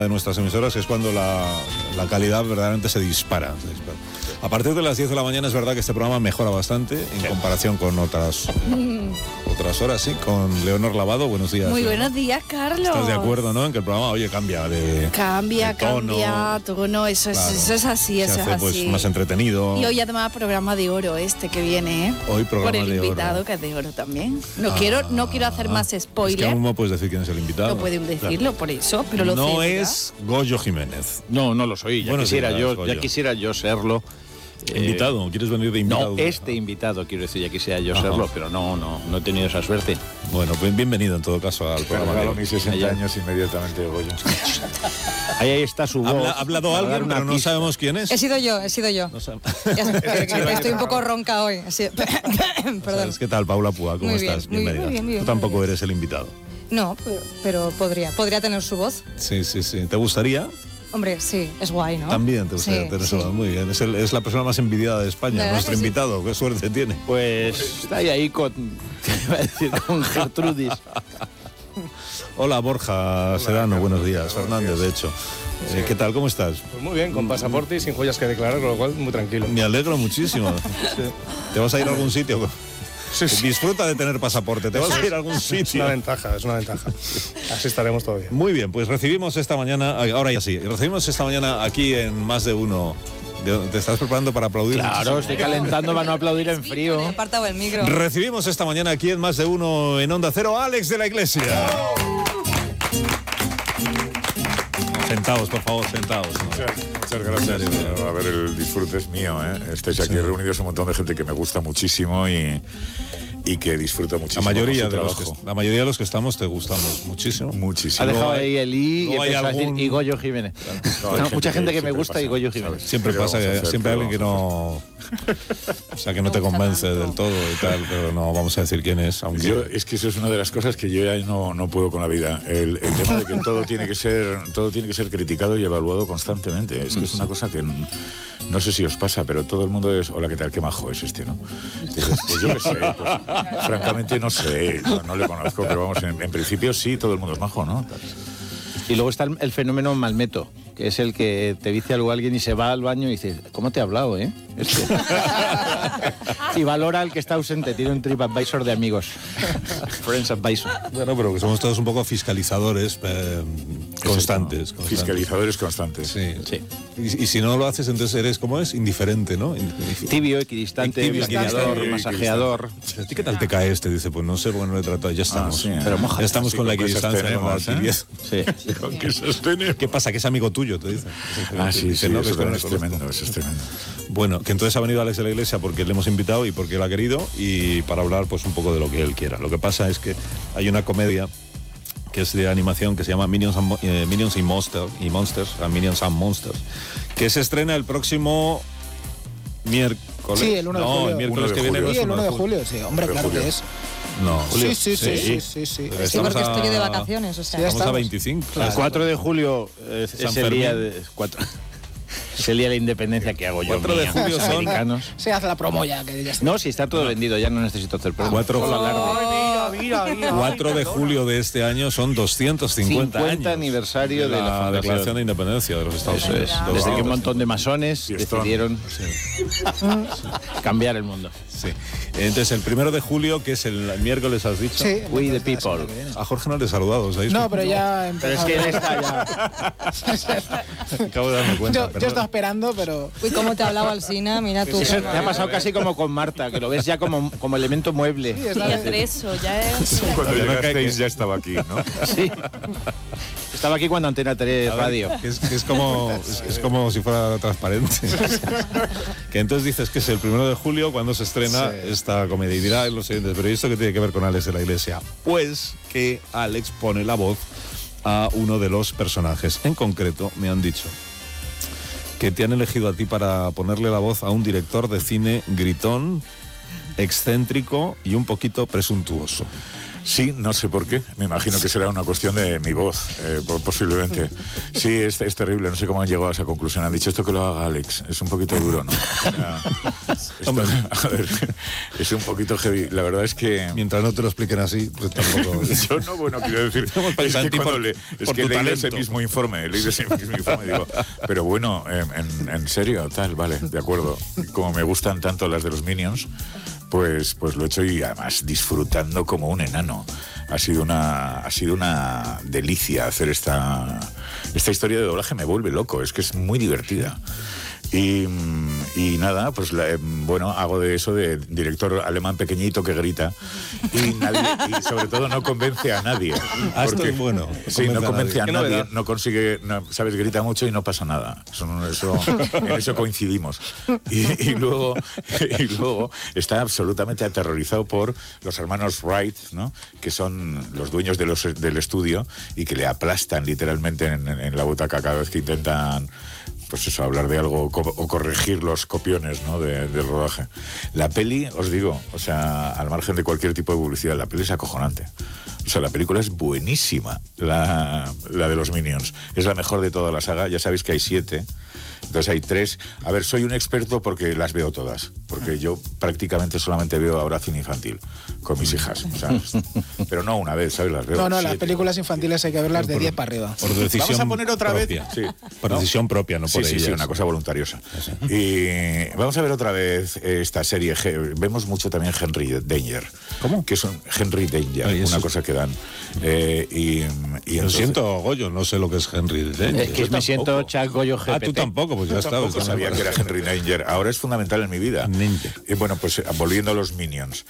de nuestras emisoras es cuando la calidad verdaderamente se dispara. A partir de las 10 de la mañana es verdad que este programa mejora bastante en comparación con otras horas, sí, con Leonor Lavado. Buenos días. Muy Leonor. Buenos días, Carlos. ¿Estás de acuerdo, no? En que el programa, oye, cambia de tono, eso es, claro, eso es así, eso se hace, es así. Pues, más entretenido. Y hoy además programa de oro que viene, ¿eh? Hoy programa por el de invitado oro. Que es de oro también. No quiero hacer más spoiler. Es que aún no puedes decir quién es el invitado. No pueden decirlo, por eso, pero lo no sé. es Goyo Jiménez. No lo soy. Ya quisiera yo serlo. ¿Invitado? ¿Quieres venir de invitado? No, invitado, quiero decir, ya quisiera yo serlo, pero no he tenido esa suerte. Bueno, pues bienvenido en todo caso al programa. Regalo mis 60 años inmediatamente, Goyo. Ahí está su voz. Ha hablado alguien, pero no sabemos quién es. He sido yo. No estoy un poco ronca hoy. Perdón. ¿Qué tal, Paula Púa? ¿Cómo estás? Bienvenida. Muy bien, Tú tampoco eres el invitado. No, pero podría tener su voz. Sí. ¿Te gustaría? Hombre, sí, es guay, ¿no? También te gustaría tener su voz. Muy bien. Es la persona más envidiada de España, nuestro invitado. Qué suerte tiene. Pues está ahí con Gertrudis. Hola, Borja Sedano, buenos días. Fernández, de hecho. ¿Qué tal? ¿Cómo estás? Pues muy bien, con pasaporte y sin joyas que declarar, con lo cual muy tranquilo. Me alegro muchísimo. ¿Te vas a ir a algún sitio? Sí. Disfruta de tener pasaporte, te vas a ir a algún sitio. Es una ventaja. Así estaremos todavía. Muy bien, pues recibimos esta mañana aquí en Más de Uno. ¿Te estás preparando para aplaudir? Claro, estoy calentando para no aplaudir en frío. He apartado el micro. Recibimos esta mañana aquí en Más de Uno en Onda Cero a Alex de la Iglesia. Sentaos, por favor, sentaos. Muchas gracias. A ver, el disfrute es mío, ¿eh? Estáis aquí reunidos un montón de gente que me gusta muchísimo y que disfruta muchísimo. La mayoría de los que estamos te gustamos muchísimo. Muchísimo. Ha dejado ahí el y algún... y Goyo Jiménez. Mucha gente que me gusta y Goyo Jiménez. Siempre pasa que siempre hay alguien que no... O sea, que no te convence del todo y tal, pero no vamos a decir quién es. Aunque... Es que eso es una de las cosas que yo ya no puedo con la vida. El tema de que todo tiene que ser criticado y evaluado constantemente. Es que es una cosa que no sé si os pasa, pero todo el mundo es, hola, ¿qué tal? Qué majo es este, ¿no? Dices, pues yo qué sé, pues, francamente no sé, no le conozco, pero vamos, en principio sí, todo el mundo es majo, ¿no? Y luego está el fenómeno malmeto, que es el que te dice algo alguien y se va al baño y dice, ¿cómo te he hablado, eh? Y valora al que está ausente, tiene un TripAdvisor de amigos. Friends Advisor. Bueno, pero que somos todos un poco fiscalizadores constantes. Fiscalizadores constantes. Sí. Y si no lo haces, entonces eres, ¿cómo es? Indiferente, ¿no? Tibio, equidistante, masajeador, masajeador. ¿A ti qué tal te cae este? Dice, pues no sé, bueno, le he tratado, ya estamos. Pero ya estamos con la equidistancia. Sí. ¿Qué pasa? Que es amigo tuyo, te dice. Sí, no, eso es tremendo. Bueno, que entonces ha venido Alex de la Iglesia porque le hemos invitado y porque él ha querido y para hablar pues un poco de lo que él quiera. Lo que pasa es que hay una comedia que es de animación que se llama Minions and Monsters, que se estrena el próximo miércoles. Sí, el 1 de julio. El miércoles que viene. Sí, el 1 de julio, sí. Hombre, claro que es. No, Julio. Sí. Sí, porque estoy de vacaciones, o sea. Estamos a 25. El 4 de julio es el día de... Es el día de la independencia que hago yo. 4 de julio son americanos. Se hace la promo ya. No, si está todo vendido, ya no necesito hacer promo. 4 de julio de este año son 250 años. Aniversario de la Declaración de Independencia de los Estados Unidos. Desde que un montón de masones decidieron cambiar el mundo. Sí. Entonces, el 1 de julio, que es el miércoles, has dicho. Sí. We the people. A Jorge no le he saludado, ¿sabéis? No, pero ya... Pero es que él está ya... Acabo de darme cuenta. Yo estaba esperando, pero... Uy, cómo te hablaba Alsina, mira tú. Eso te ha pasado casi como con Marta, que lo ves ya como elemento mueble. Sí, Eso, ya es... Cuando llegasteis ya estaba aquí, ¿no? Sí. Estaba aquí cuando Antena 3 Radio. Es como si fuera transparente. Que entonces dices que es el 1 de julio cuando se estrena esta comedia. Y dirá los siguientes, pero ¿y esto qué tiene que ver con Alex de la Iglesia? Pues que Alex pone la voz a uno de los personajes. En concreto, me han dicho que te han elegido a ti para ponerle la voz a un director de cine gritón, excéntrico y un poquito presuntuoso. Sí, no sé por qué. Me imagino que será una cuestión de mi voz, posiblemente. Sí, es terrible. No sé cómo han llegado a esa conclusión. Han dicho esto que lo haga Alex. Es un poquito duro, ¿no? A ver, es un poquito heavy. La verdad es que... Mientras no te lo expliquen así, pues tampoco... Yo no, bueno, quiero decir... Es que cuando leí ese mismo informe, digo, pero bueno, en serio, tal, vale, de acuerdo. Como me gustan tanto las de los Minions... Pues lo he hecho y además disfrutando como un enano. Ha sido una delicia hacer esta historia de doblaje, me vuelve loco, es que es muy divertida. Y nada, pues bueno, hago de eso de director alemán pequeñito que grita y sobre todo no convence a nadie. Esto es bueno. Sí, no convence a nadie, no consigue, sabes, grita mucho y no pasa nada. En eso coincidimos. Y luego está absolutamente aterrorizado por los hermanos Wright, ¿no? Que son los dueños del estudio y que le aplastan literalmente en la butaca cada vez que intentan, pues eso, hablar de algo o corregir los copiones, ¿no? del rodaje. La peli, os digo, o sea, al margen de cualquier tipo de publicidad, la peli es acojonante. O sea, la película es buenísima, la de los Minions. Es la mejor de toda la saga. Ya sabéis que hay 7. Entonces hay 3. A ver, soy un experto porque las veo todas. Porque yo prácticamente solamente veo ahora cine infantil con mis hijas. O sea, pero no una vez, ¿sabes? Las veo. No, las películas infantiles hay que verlas de 10 para arriba. Por decisión vamos a poner otra propia. vez. Sí. Por decisión propia, no por ellas. Sí, una cosa voluntariosa. Y vamos a ver otra vez esta serie. Vemos mucho también Henry Danger. ¿Cómo? Que son Henry Danger, una cosa que dan. Y lo entonces, siento, Goyo, no sé lo que es Henry Danger. Es que me siento Chuck Goyo GPT. Ah, tú tampoco, pues ya está. tampoco sabía que era Henry Danger. Ahora es fundamental en mi vida. Y bueno, pues volviendo a los Minions.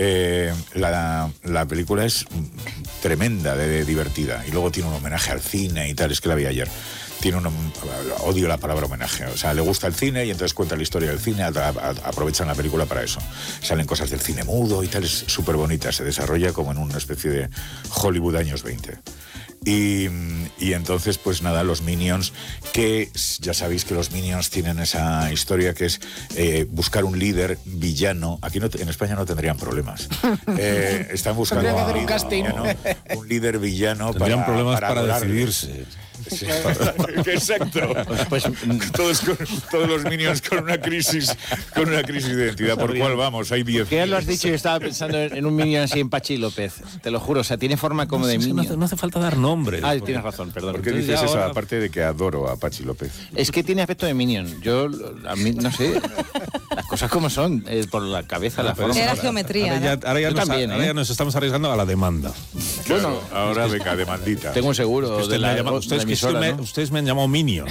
La película es tremenda de divertida. Y luego tiene un homenaje al cine y tal. Es que la vi ayer. Odio la palabra homenaje. O sea, le gusta el cine y entonces cuenta la historia del cine. Aprovechan la película para eso. Salen cosas del cine mudo y tal. Es súper bonita. Se desarrolla como en una especie de Hollywood años 20. Y entonces, pues nada, los Minions, que ya sabéis que los Minions tienen esa historia que es buscar un líder villano. Aquí en España no tendrían problemas. Están buscando que hacer un casting. Un líder villano. Tendrían problemas para adorarle. decidirse. Sí. Exacto. Pues, todos los Minions con una crisis de identidad. ¿Por cuál vamos? Hay 10. Que ya lo has dicho, yo estaba pensando en un Minion así en Pachi López. Te lo juro, o sea, tiene forma como de Minion. No hace falta dar nombres. Ah, tienes razón, perdón. ¿Por qué dices eso? Aparte de que adoro a Pachi López. Es que tiene aspecto de Minion. Yo, a mí, no sé, las cosas como son, por la cabeza, la forma. Era geometría, Ahora ya nos estamos arriesgando a la demanda. Bueno, ahora venga, demandita. Tengo un seguro Usted ustedes me han llamado Minion.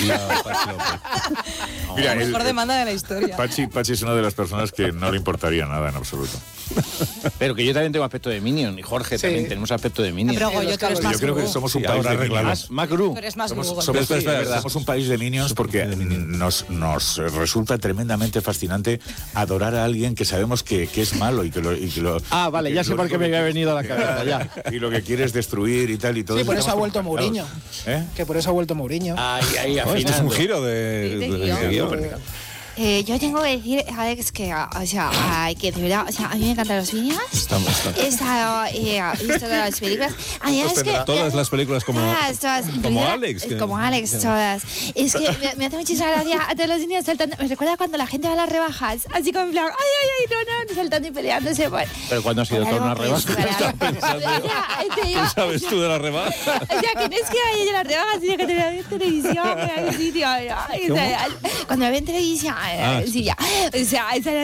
Mira, la mejor demanda de la historia. Pachi es una de las personas que no le importaría nada en absoluto. Pero que yo también tengo aspecto de Minion. Y Jorge también tenemos aspecto de Minion. Pero Goyo, tú eres más Yo creo que somos un país de Minions. Más Gru. Tú eres más Google. Somos un país de Minions porque nos resulta tremendamente fascinante adorar a alguien que sabemos que es malo y que lo Ah, vale, ya sé por qué me había venido a la cabeza, ya. Y lo que quiere es destruir y tal y todo. Sí, por eso ha vuelto Mourinho. Que por eso ha vuelto Mourinho. Ahí, esto es un giro de guión. Yo tengo que decir, Alex, que, o sea, que de verdad, o sea, a mí me encantan los Minions. He visto todas las películas. A mí es que... Todas las películas como Alex. Como Alex, todas. Es que me hace muchísima gracia a todos los niños saltando. Me recuerda cuando la gente va a las rebajas, así como en plan, no, saltando y peleándose. Pero cuando ha sido toda una rebaja. ¿Qué sabes tú de la rebaja? O sea, que no es que vaya a las rebajas, sino que te la veo en televisión, en sitio. Cuando la veo en televisión, sí, ya. O sea, esa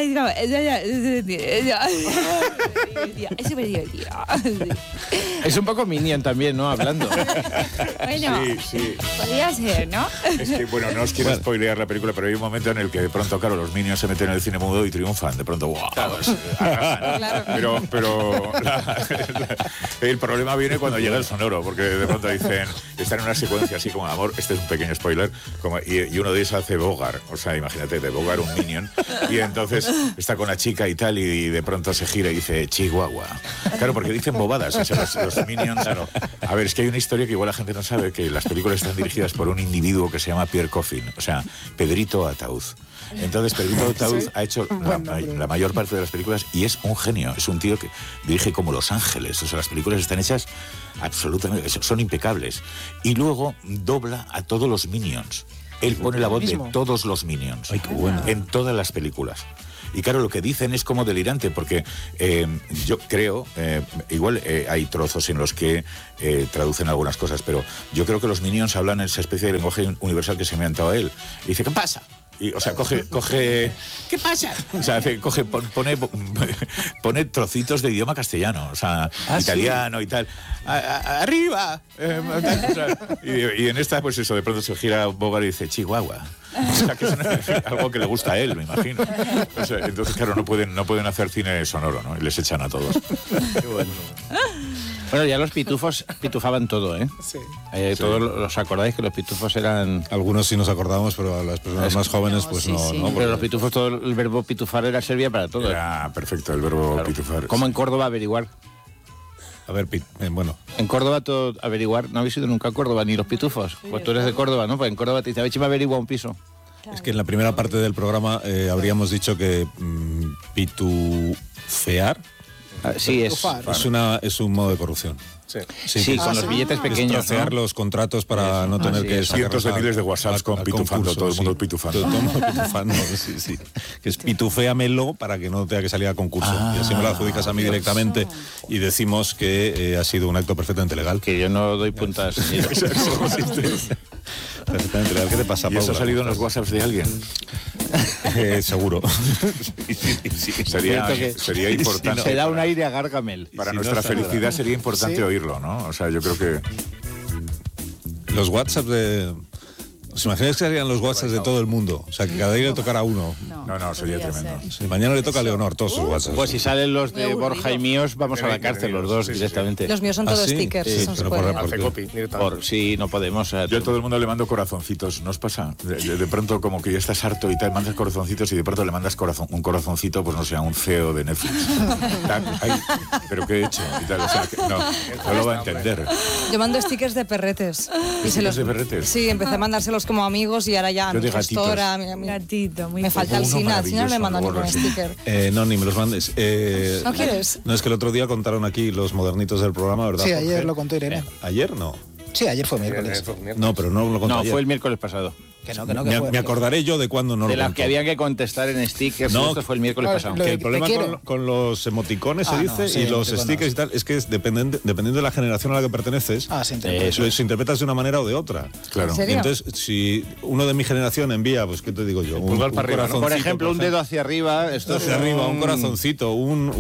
es súper divertido. Es un poco Minion también, ¿no? Hablando. Bueno, sí. Podría ser, ¿no? Es que, bueno, no os quiero spoilear la película, pero hay un momento en el que de pronto, claro, los Minions se meten en el cine mudo y triunfan. De pronto, ¡wow! Claro. Pero el problema viene cuando llega el sonoro, porque de pronto dicen, están en una secuencia así como amor, este es un pequeño spoiler, y uno de ellos hace Bogart. O sea, imagínate, de Bogart, un minion, y entonces está con la chica y tal, y de pronto se gira y dice Chihuahua. Claro, porque dicen bobadas, o sea, los minions... Claro. A ver, es que hay una historia que igual la gente no sabe, que las películas están dirigidas por un individuo que se llama Pierre Coffin, o sea, Pedrito Ataúd. Entonces Pedrito Ataúd ha hecho la mayor parte de las películas y es un genio, es un tío que dirige como Los Ángeles, o sea, las películas están hechas absolutamente, son impecables. Y luego dobla a todos los Minions. Él pone la voz de todos los Minions. Ay, qué bueno. En todas las películas. Y claro, lo que dicen es como delirante, porque yo creo, igual hay trozos en los que traducen algunas cosas, pero yo creo que los Minions hablan en esa especie de lenguaje universal que se me ha inventado a él. Y dice, ¿qué pasa? Y, o sea, coge, ¿qué pasa? O sea, pone trocitos de idioma castellano, o sea, italiano, ¿sí? Y tal. ¡Arriba! O sea, y en esta, pues eso, de pronto se gira Bogart y dice, Chihuahua. O sea, que es algo que le gusta a él, me imagino. O sea, entonces, claro, no pueden hacer cine sonoro, ¿no? Y les echan a todos. Qué bueno. Bueno, ya los pitufos pitufaban todo, ¿eh? Sí. Todos los acordáis que los pitufos eran... Algunos sí nos acordamos, pero a las personas más jóvenes pues sí, no. Sí. No, pero los pitufos, todo el verbo pitufar servía para todo. Era perfecto el verbo pitufar. ¿Cómo en Córdoba averiguar? A ver, bueno. En Córdoba todo averiguar, no habéis ido nunca a Córdoba, ni los pitufos. Pues tú eres de Córdoba, ¿no? Pues en Córdoba te dice, a ver si me averigua un piso. Claro. Es que en la primera parte del programa habríamos dicho que pitufear sí, es un modo de corrupción. Sí, con los billetes pequeños, trocear los contratos para no tener que sacar cientos de miles de WhatsApps con pitufando, todo el mundo pitufando. Todo el mundo pitufando, sí. Que es pituféamelo para que no tenga que salir a concurso. Y así me lo adjudicas a mí directamente y decimos que ha sido un acto perfectamente legal. Que yo no doy puntas. Perfectamente legal. ¿Qué te pasa, Paula? ¿Y eso ha salido en los WhatsApps de alguien? Seguro. Sí. Sería importante. Se da un aire a Gargamel. Para nuestra felicidad sería importante oírlo, ¿no? O sea, yo creo que... Los WhatsApps de... ¿Os imagináis que serían los WhatsApps de todo el mundo? O sea, que cada día le tocara a uno. No, sería tremendo. Sí, mañana le toca a Leonor todos sus WhatsApps. Pues si salen los de Borja y míos, vamos a la cárcel los dos directamente. Los míos son todos stickers. Sí, eso no pero sí, no podemos. Yo a todo el mundo le mando corazoncitos, ¿no os pasa? De pronto como que ya estás harto y tal, mandas corazoncitos y de pronto le mandas un corazoncito, pues no sé, a un CEO de Netflix. Ay, ¿pero qué he hecho? Y tal, o sea, no lo va a entender. Yo mando stickers de perretes. ¿Stickers de perretes? Sí, empecé a mandárselos como amigos y ahora ya yo de gestora, gatito, muy me falta el SINA, al final me mandan ningún así. sticker. No, ni me los mandes. ¿No quieres? No, es que el otro día contaron aquí los modernitos del programa, ¿verdad? Sí, Jorge? ayer lo contó Irene. ¿Ayer no? Sí, ayer fue miércoles. No, pero no lo contó ayer. Fue el miércoles pasado. Que no fue. Me acordaré yo de cuándo no de lo las contó. que habían que contestar en stickers. No, esto fue el miércoles pasado. Que el problema con los emoticones se dice y los stickers y tal es que dependiendo de la generación a la que perteneces, se interpretas de una manera o de otra. Claro. ¿En serio? Y entonces, si uno de mi generación envía, pues ¿qué te digo yo? Un corazoncito, por ejemplo, un dedo hacia arriba. Esto hacia arriba, un corazoncito,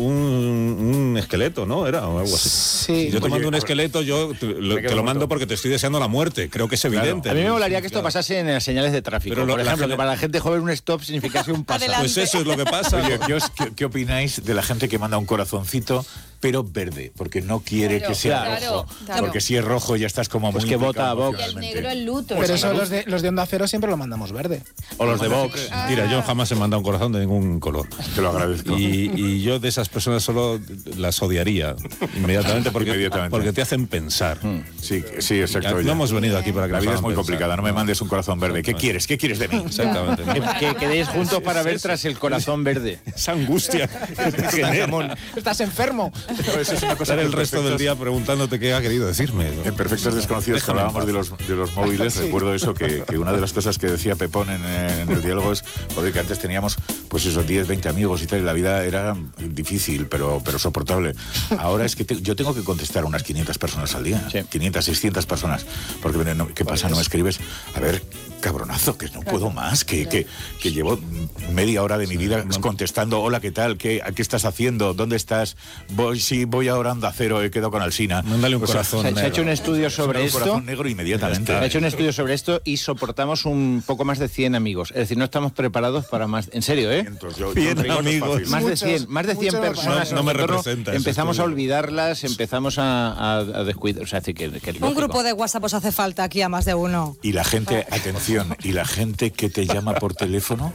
un esqueleto, ¿no? Era o algo así. Sí. Yo te mando un esqueleto, yo te lo mando porque te estoy deseando la muerte. Creo que es evidente. A mí me molaría que esto pasase en las señales de tráfico. Pero por ejemplo, que para la gente joven un stop significase un paso. Pues eso es lo que pasa. Oye, ¿qué opináis de la gente que manda un corazoncito pero verde? Porque no quiere que sea rojo. Claro. Porque si es rojo ya estás como pues muy... que vota a Vox. El negro, el luto. Pero eso los de Onda Cero siempre lo mandamos verde. O los de Vox. Mira, yo jamás he mandado un corazón de ningún color. Te lo agradezco. Y yo de esas personas solo las odiaría inmediatamente porque te hacen pensar. Sí, exacto. No hemos venido aquí para que la nos vida es hagan muy pensar. complicada. No me mandes un corazón verde. ¿Qué quieres? ¿Qué quieres de mí? Exactamente. Que quedéis juntos para ver tras el corazón verde. Esa angustia que te genera. Estás enfermo. Eso es una cosa Pasar que el resto del día preguntándote qué ha querido decirme. En Perfectos Desconocidos, que hablábamos de los móviles, recuerdo eso, que una de las cosas que decía Pepón en el diálogo es, joder, que antes teníamos, pues esos 10, 20 amigos y tal, y la vida era difícil, pero soportable. Ahora es que yo tengo que contestar a unas 500 personas al día, 500, 600 personas, porque ¿qué pasa? No me escribes, a ver, cabronazo, que no puedo más, que llevo media hora de mi vida contestando, hola, ¿qué tal? ¿Qué estás haciendo? ¿Dónde estás? Voy ahora a Onda Cero, he quedado con Alsina. Mándale un corazón negro. Se ha hecho un estudio sobre esto. Un corazón negro inmediatamente. Se ha hecho un estudio sobre esto y soportamos un poco más de 100 amigos. Es decir, no estamos preparados para más. En serio, ¿eh? 100 amigos. Más de 100 personas. No me representa. Empezamos a olvidarlas, empezamos a descuidar. O sea, que es un grupo de WhatsApp os hace falta aquí a más de uno. Y la gente, atención, y la gente que te llama por teléfono,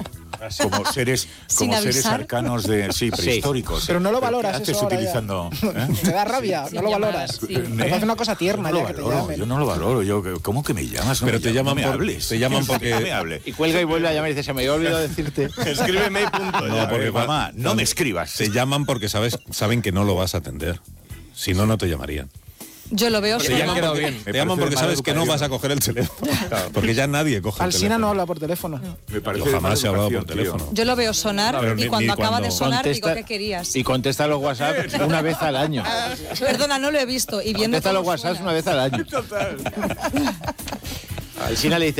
como seres arcanos prehistóricos. Pero no lo valoras. ¿Qué haces eso utilizando? Te da rabia, no lo valoras. Me parece una cosa tierna ya que te llamen. Yo no lo valoro. ¿Cómo que me llamas? Pero te llaman te llaman porque me hable. Y cuelga y vuelve a llamar y dice, se me había olvidado decirte. Escríbeme y punto. No, porque mamá, no me escribas. Te llaman porque saben que no lo vas a atender. Si no, no te llamarían. Yo lo veo Te llaman porque sabes que no vas a coger el teléfono. Porque ya nadie coge el teléfono. Alsina no habla por teléfono. Yo jamás he hablado por teléfono. Yo lo veo sonar y cuando acaba de sonar digo, ¿qué querías? Y contesta los WhatsApp una vez al año. Perdona, no lo he visto. Y viendo contesta los WhatsApp una vez al año. Total. Alsina le dice,